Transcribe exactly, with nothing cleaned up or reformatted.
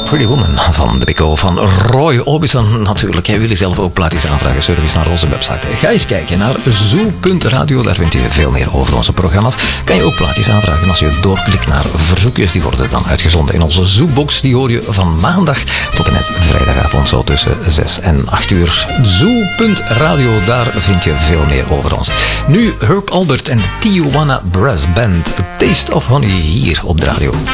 Pretty Woman van de Pico van Roy Orbison. Natuurlijk, jij wil je zelf ook plaatjes aanvragen. Surf eens naar onze website. Ga eens kijken naar zoo punt radio. Daar vind je veel meer over onze programma's. Kan je ook plaatjes aanvragen als je doorklikt naar verzoekjes. Die worden dan uitgezonden in onze Zoobox. Die hoor je van maandag tot en met vrijdagavond zo tussen zes en acht uur. zoo punt radio, daar vind je veel meer over ons. Nu Herb Albert en de Tijuana Brass Band. A Taste of Honey hier op de radio.